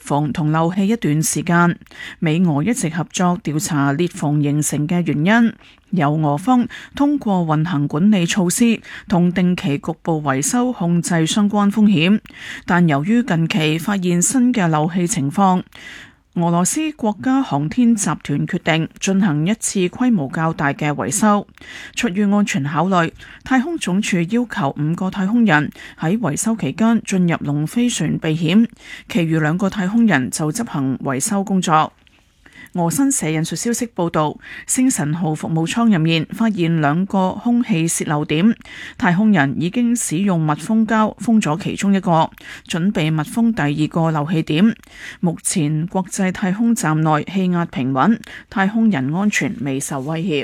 縫同漏氣一段時間，美俄一直合作調查裂縫形成嘅原因。由俄方通過運行管理措施同定期局部維修控制相關風險，但由於近期發現新嘅漏氣情況，俄羅斯國家航天集團決定進行一次規模較大嘅維修。出於安全考慮，太空總署要求5個太空人喺維修期間進入龍飛船避險，其餘2個太空人就執行維修工作。俄新社引述消息報道，星神號服務艙入面發現2個空氣洩漏點，太空人已經使用密封膠封咗其中一個，準備密封第2個漏氣點。目前國際太空站內氣壓平穩，太空人安全未受威脅。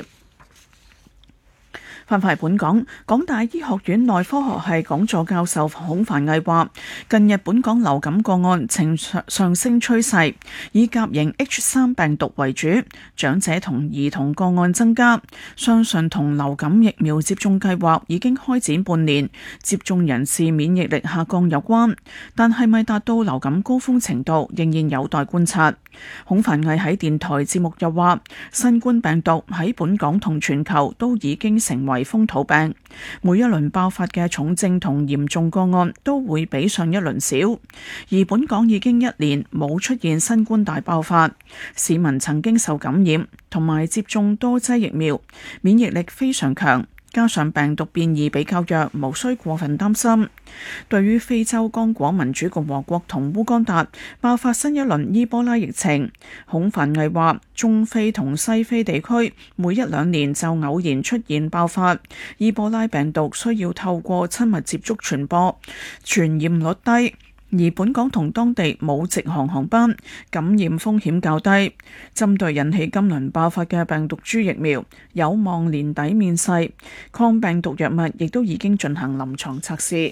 翻返嚟本港，港大醫學院內科學系講座教授孔繁毅話，近日本港流感個案呈上升趨勢，以甲型 H3 病毒為主，長者同兒童個案增加，相信同流感疫苗接種計劃已經開展半年，接種人士免疫力下降有關，但係咪達到流感高峰程度，仍然有待觀察。孔繁毅喺電台節目又話，新冠病毒喺本港同全球都已經成為風土病，每一輪爆發嘅重症同嚴重個案都會比上一輪少，而本港已經1年冇出現新冠大爆發，市民曾經受感染同埋接種多劑疫苗，免疫力非常強，加上病毒變異比較弱，無需過分擔心。對於非洲剛果民主共和國同烏干達爆發新一輪伊波拉疫情，孔繁毅話，中非同西非地區每1-2年就偶然出現爆發，伊波拉病毒需要透過親密接觸傳播，傳染率低。而本港同當地冇直航航班，感染風險較低。針對引起今輪爆發嘅病毒株疫苗，有望年底面世，抗病毒藥物亦都已經進行臨床測試。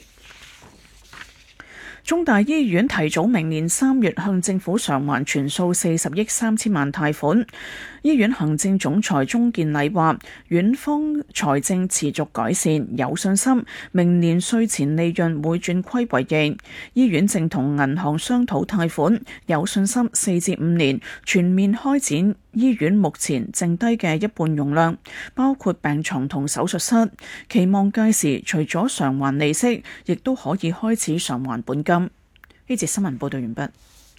中大醫院提早明年3月向政府償還全數40億3千萬貸款。醫院行政總裁鍾健禮話，院方財政持續改善，有信心明年稅前利潤會轉虧為盈。醫院正同銀行商討貸款，有信心4至5年全面開展醫院目前剩低嘅一半容量，包括病床同手術室。期望屆時除咗償還利息，亦都可以開始償還本金。呢節新聞報道完畢。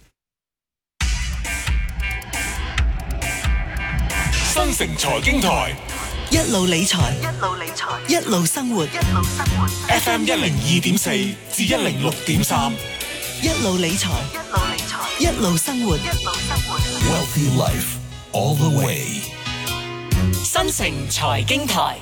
新城財經台一路理財，一路生活。 FM 102.4至106.3， 一路理財，一路生活。 Wealthy Life all the way。 新城財經台，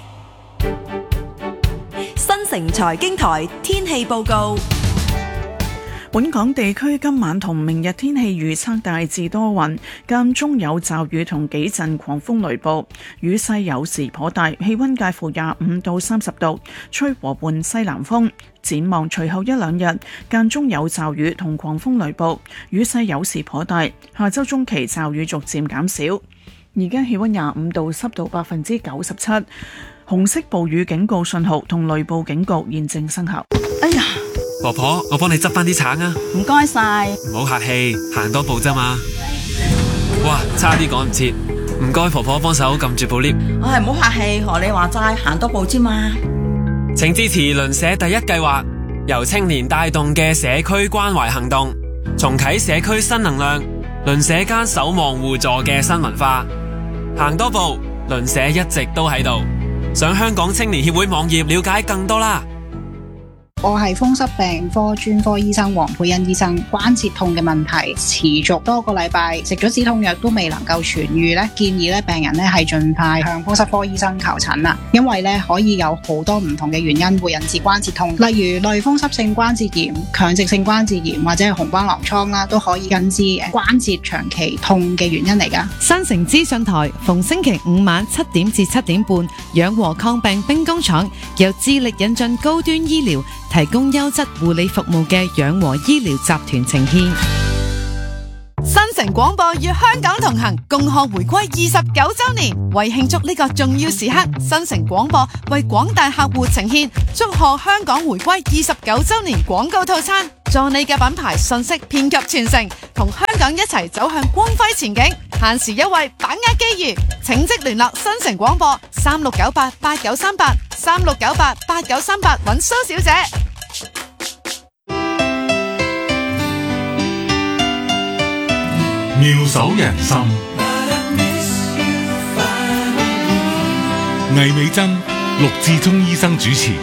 新城財經台天氣報告。 本港地區今晚同明日天氣預測大致多雲，間中有驟雨同幾陣狂風雷暴，雨勢有時頗大，氣溫介乎25到30度，吹和緩西南風。展望隨後1-2日，間中有驟雨同狂風雷暴，雨勢有時頗大，下周中期驟雨逐漸減少。而家氣溫25度，濕度97%，紅色暴雨警告信號同雷暴警告現正生效。哎呀！ 婆婆，我幫你執翻啲橙啊！ 唔該晒， 唔好客氣，行多步啫嘛。哇，差啲趕唔切，唔該婆婆幫手撳住部 lift。 我係唔好客氣，學你話齋，行多步啫嘛。 請支持鄰舍第一計劃，由青年帶動嘅社區關懷行動，重啟社區新能量，鄰舍間守望互助嘅新文化。行多步，鄰舍一直都喺度。上香港青年協會網頁了解更多啦。 我係風濕病科專科醫生黃佩欣醫生，關節痛嘅問題持續多個禮拜，食咗止痛藥都未能夠痊愈咧，建議咧病人咧係盡快向風濕科醫生求診啦，因為咧可以有好多唔同嘅原因會引致關節痛，例如類風濕性關節炎、強直性關節炎或者係紅斑狼瘡啦，都可以引致關節長期痛嘅原因嚟噶。 新城資訊台逢星期5晚7點至7點半，養和抗病兵工廠由致力引進高端醫療，提供優質護理服務嘅養和醫療集團呈獻。 新城城廣播與香港同行，共賀回歸29週年。為慶祝呢個重要時刻，新城廣播為廣大客戶呈現祝賀香港回歸29週年廣告套餐，助你嘅品牌信息遍及全城，同香港一齊走向光輝前景。限時優惠，把握機遇，請即聯絡新城廣播36988938 36988938揾蘇小姐。 妙手仁心，魏美珍、陸志聰醫生主持。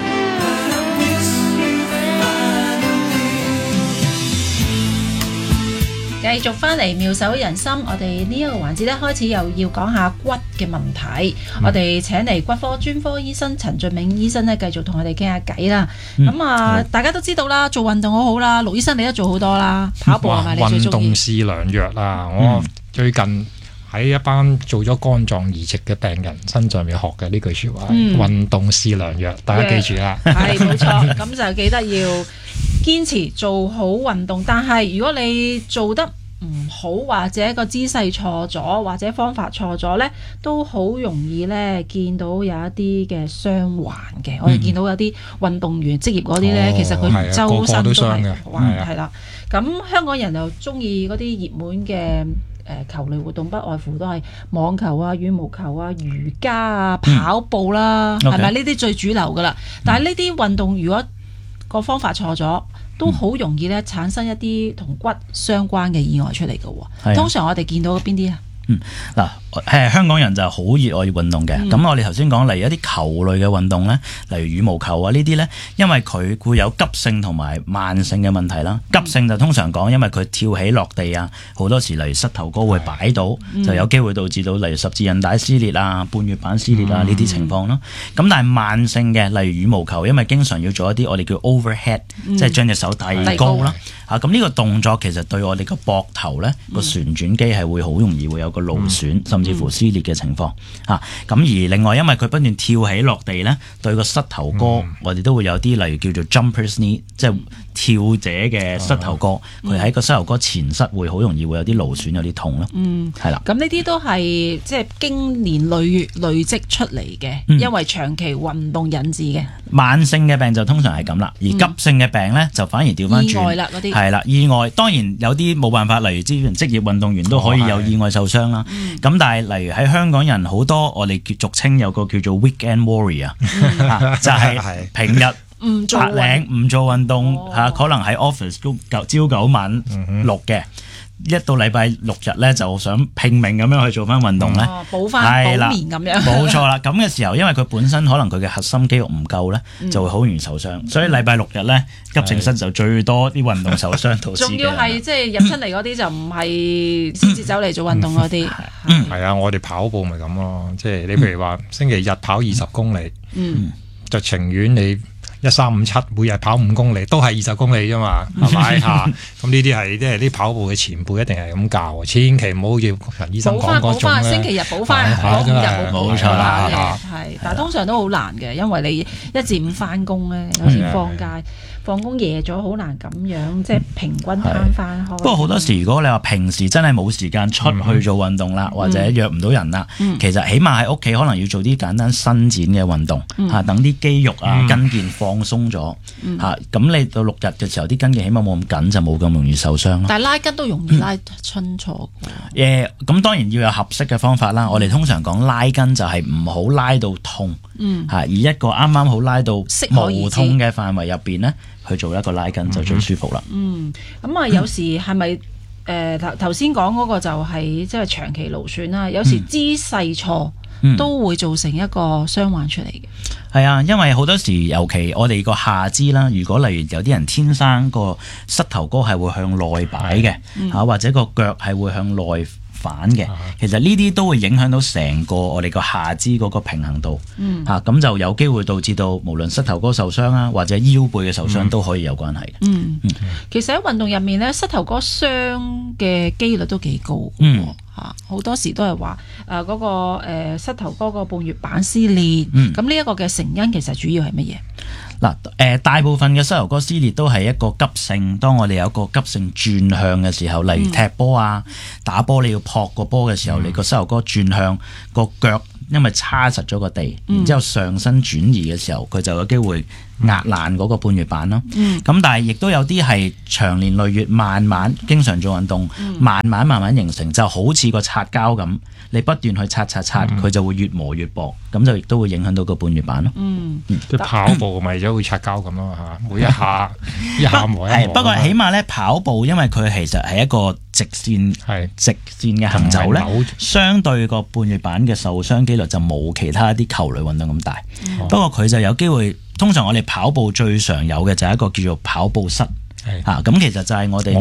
繼續翻嚟妙手仁心，我哋呢一個環節咧開始又要講下骨嘅問題。我哋請嚟骨科專科醫生陳俊銘醫生咧，繼續同我哋傾下偈啦。大家都知道啦，做運動好啦，陸醫生你都做好多啦，跑步係咪你最中意？ 運動是良藥啦！我最近喺一班做咗肝臟移植嘅病人身上面學嘅呢句説話，運動是良藥，大家記住啦。 係冇錯，咁就記得要堅持做好運動。但係如果你做得唔好，或者個姿勢錯咗，或者方法錯咗呢，都好容易呢見到有一啲嘅傷患嘅。我哋見到有啲運動員職業嗰啲呢，其實佢周身都係患，係啦。咁香港人又中意嗰啲熱門嘅球類活動，不外乎都係網球啊、羽毛球啊、瑜伽啊、跑步啦，係咪呢啲最主流噶啦？但係呢啲運動如果個方法錯咗，都好容易咧產生一啲同骨相關嘅意外出嚟嘅喎。通常我哋見到邊啲啊？ 香港人就好熱愛運動嘅。咁我哋頭先講，例如一啲球類嘅運動咧，例如羽毛球啊呢啲咧，因為佢會有急性同埋慢性嘅問題啦。急性就通常講，因為佢跳起落地啊，好多時例如膝頭哥會擺到，就有機會導致到例如十字韌帶撕裂啊、半月板撕裂啊呢啲情況咯。咁但係慢性嘅，例如羽毛球，因為經常要做一啲我哋叫 overhead，即係將隻手提高啦。咁呢個動作其實對我哋個膊頭咧個旋轉肌係會好容易會有個勞損，甚至乎撕裂嘅情況嚇。咁而另外，因為佢不斷跳起落地咧，對個膝頭哥我哋都會有啲例如叫做 jumper's knee，即係跳者嘅膝頭哥，佢喺個膝頭哥前膝會好容易會有啲勞損，有啲痛咯。係啦。咁呢啲都係即係經年累月累積出嚟嘅，因為長期運動引致嘅。慢性嘅病就通常係咁啦，而急性嘅病咧就反而調翻轉。意外啦嗰啲。係啦，意外當然有啲冇辦法，例如職業運動員都可以有意外受傷啦。咁但係例如喺香港人好多，我哋俗稱有個叫做 weekend warrior，就係平日白領唔做運動可能喺 office 都朝九晚六嘅。一到禮拜六日咧，就想拼命咁樣去做翻運動咧，補眠咁樣。冇錯啦，咁嘅時候，因為佢本身可能佢嘅核心肌肉唔夠咧，就會好容易受傷。所以禮拜六日咧，急症室就最多啲運動受傷導致嘅。仲要係即係入親嚟嗰啲就唔係先至走嚟做運動嗰啲。 係啊，我哋跑步咪咁咯，即係你譬如話星期日跑20公里，就情願你1357每日跑5公里都係20公里啫嘛，係咪嚇？咁呢啲係即係啲跑步嘅前輩一定係咁教，千祈唔好要陳醫生講嗰種咧。星期日補翻，5日冇錯啦。係，但係通常都好難嘅，因為你1至5翻工咧，有時放工夜咗，好難咁樣即係平均攤翻開。不過好多時，如果你話平時真係冇時間出去做運動啦，或者約唔到人啦，其實起碼喺屋企可能要做啲簡單伸展嘅運動嚇，等啲肌肉啊筋腱放鬆咗嚇。咁你到6日嘅時候，啲筋腱起碼冇咁緊，就冇咁容易受傷咯。但係拉筋都容易拉親錯嘅。咁當然要有合適嘅方法啦。我哋通常講拉筋就係唔好拉到痛嚇，而一個啱啱好拉到無痛嘅範圍入邊咧，去做一個拉筋就最舒服啦。咁啊，有時係咪頭先講嗰個就係即係長期勞損啦？有時姿勢錯都會造成一個傷患出嚟嘅。係啊，因為好多時，尤其我哋個下肢啦，如果例如有啲人天生個膝頭哥係會向內擺嘅嚇，或者個腳係會向內反嘅，其實呢啲都會影響到成個我哋個下肢嗰個平衡度嚇，咁就有機會導致到無論膝頭哥受傷啊，或者腰背嘅受傷都可以有關係。其實喺運動入面咧，膝頭哥傷嘅機率都幾高嚇， 好多時都係話嗰個膝頭哥個半月板撕裂，咁呢一個嘅成因其實主要係乜嘢？ 嗱，大部分嘅膝頭哥撕裂都係一個急性，當我哋有一個急性轉向嘅時候，例如踢波啊、打波你要撲個波嘅時候，你個膝頭哥轉向個腳，因為叉實咗個地，然之後上身轉移嘅時候，佢就有機會壓爛嗰個半月板咯。咁但係亦都有啲係長年累月，慢慢經常做運動，慢慢形成，就好似個擦膠咁，你不斷去擦，佢就會越磨越薄，咁就亦都會影響到個半月板咯。 即係跑步咪就好似擦膠咁咯嚇，每一下一下磨一磨。 不過起碼咧跑步，因為佢其實係一個直線嘅行走咧，相對個半月板嘅受傷機率就冇其他啲球類運動咁大。不過佢就有機會，通常我哋跑步最常有嘅就係一個叫做跑步失。咁其實就係我哋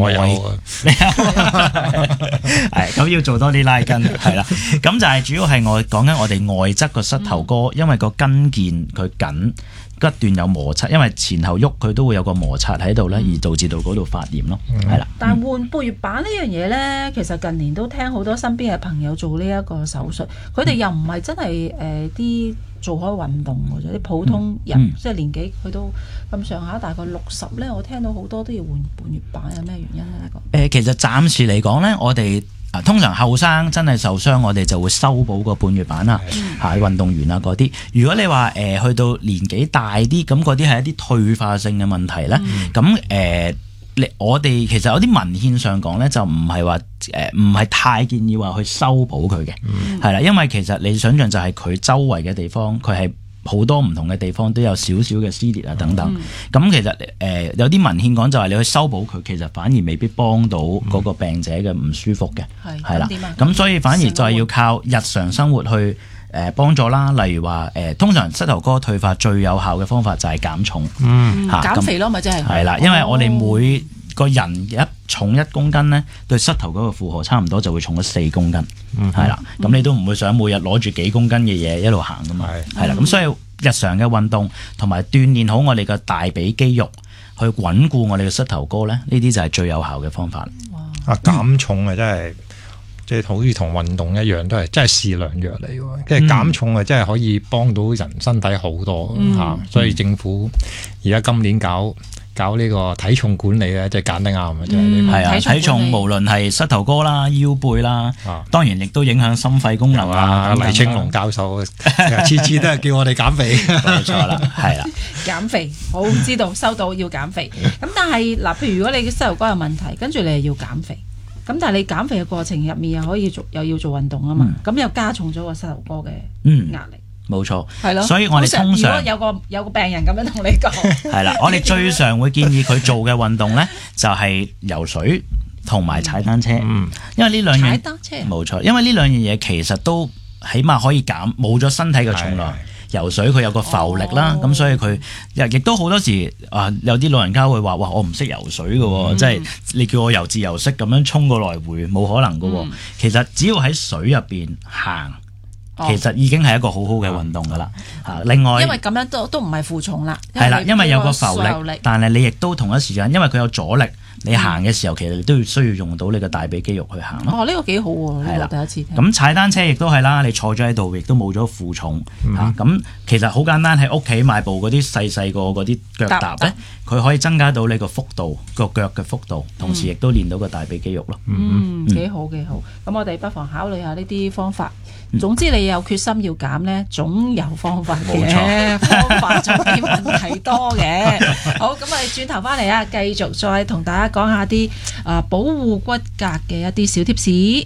咁要做多啲拉筋，係啦。咁就係主要係我講緊我哋外側個膝頭哥，因為個筋腱佢緊，不斷有摩擦，因為前後喐佢都會有個摩擦喺度咧，而導致到嗰度發炎咯，係啦。 但係換半月板呢樣嘢咧，其實近年都聽好多身邊嘅朋友做呢一個手術，佢哋又唔係真係啲做開運動嘅啫，啲普通人即係年紀去到咁上下，大概60咧，我聽到好多都要換半月板，有咩原因咧？呢個其實暫時嚟講咧，我哋通常後生真係受傷，我哋就會修補個半月板啦，運動員啊嗰啲。如果你話去到年紀大啲，咁嗰啲係一啲退化性嘅問題咧，咁我哋其實有啲文獻上講咧，就唔係話唔係太建議話去修補佢嘅，係啦，因為其實你想象就係佢周圍嘅地方，佢係好多唔同嘅地方都有少少嘅撕裂啊等等。咁其實有啲文獻講就係你去修補佢，其實反而未必幫到嗰個病者嘅唔舒服嘅，係啦。咁所以反而就係要靠日常生活去幫助啦。例如話通常膝頭哥退化最有效嘅方法就係減重， 減肥咯，咪即係係啦，因為我哋每個人重1公斤咧，對膝頭哥嘅負荷差唔多就會重咗4公斤，係啦。咁你都唔會想每日攞住幾公斤嘅嘢一路行噶嘛，係啦。咁所以日常嘅運動同埋鍛鍊好我哋嘅大髀肌肉，去穩固我哋嘅膝頭哥咧，呢啲就係最有效嘅方法。 減重啊，真係即係好似同運動一樣，都係真係試良藥嚟喎。即係減重啊，真係可以幫到人身體好多嚇。所以政府而家今年搞呢個體重管理咧，即係揀得啱啊！ 係啊，體重無論係膝頭哥啦、腰背啦，當然亦都影響心肺功能啊。 黎青龍教授次次都係叫我哋減肥， 冇錯啦，係啦。 減肥好知道，收到要減肥。咁但係嗱，譬如如果你嘅膝頭哥有問題，跟住你係要減肥，咁但係你減肥嘅過程入面又要做運動啊嘛，咁又加重咗個膝頭哥嘅壓力。 冇錯， 係咯， 所以我哋通常如果有個病人咁樣同你講， 係啦，我哋最常會建議佢做嘅運動咧，就係游水同埋踩單車，因為呢兩樣踩單車冇錯，因為呢兩樣嘢其實都起碼可以減冇咗身體嘅重量。游水佢有個浮力啦，咁所以佢亦都好多時有啲老人家會話：哇，我唔識游水嘅喎，即係你叫我游自由式咁樣衝個來回冇可能嘅喎。其實只要喺水入邊行，其實已經係一個好好嘅運動噶啦。另外， 因為咁樣都唔係負重啦， 係啦，因為有個浮力，但係你亦都同一時間，因為佢有阻力，你行嘅時候其實你都要需要用到你個大髀肌肉去行咯。 呢個幾好喎，係啦，第一次聽。 咁踩單車亦都係啦，你坐咗喺度亦都冇咗負重嚇。咁其實好簡單，喺屋企買部嗰啲細個嗰啲腳踏咧，佢可以增加到你個幅度，個腳嘅幅度，同時亦都練到個大髀肌肉咯。 幾好幾好。咁我哋不妨考慮下呢啲方法。總之你有決心要減咧，總有方法嘅，方法總比問題多嘅。好，咁我哋轉頭翻嚟啊，繼續再同大家講下啲保護骨骼嘅一啲小貼士。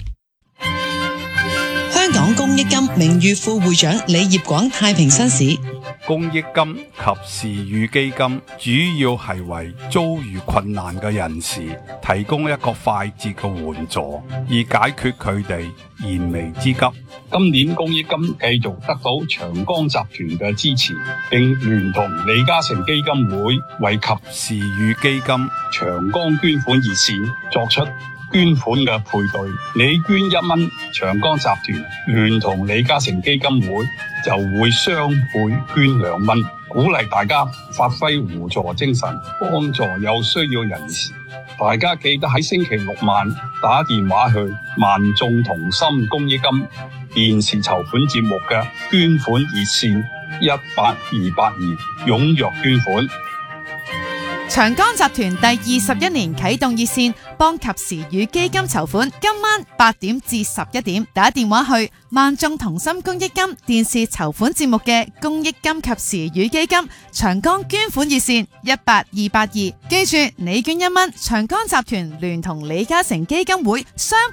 香港公益金名譽副會長李業廣太平紳士。 公益金及時雨基金主要係為遭遇困難嘅人士提供一個快捷嘅援助，以解決佢哋燃眉之急。 今年公益金繼續得到長江集團嘅支持，並聯同李嘉誠基金會為及時雨基金長江捐款熱線作出捐款嘅配對。你捐1蚊，長江集團聯同李嘉誠基金會就會雙倍捐2蚊，鼓勵大家發揮互助精神，幫助有需要人士。 大家記得喺星期六晚打電話去萬眾同心公益金電視籌款節目嘅捐款熱線18282，踴躍捐款。 長江集團第21年啟動熱線，幫及時雨基金籌款。今晚8點至11點，打電話去萬眾同心公益金電視籌款節目嘅公益金及時雨基金長江捐款熱線18282。記住，你捐1蚊，長江集團聯同李嘉誠基金會雙